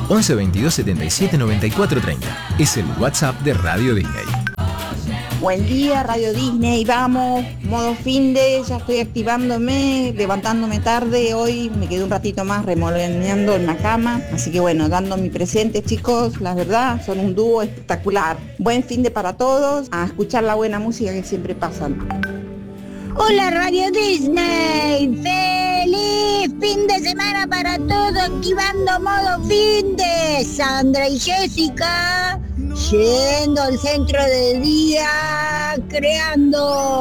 11 22 77 94 30. Es el WhatsApp de Radio Disney. Buen día, Radio Disney, vamos, modo finde, ya estoy activándome, levantándome tarde, hoy me quedé un ratito más remoloneando en la cama, así que bueno, dando mi presente, chicos, la verdad, son un dúo espectacular. Buen finde para todos, a escuchar la buena música que siempre pasan. Hola Radio Disney, feliz fin de semana para todos, activando modo finde. Sandra y Jessica, yendo al centro de día, creando.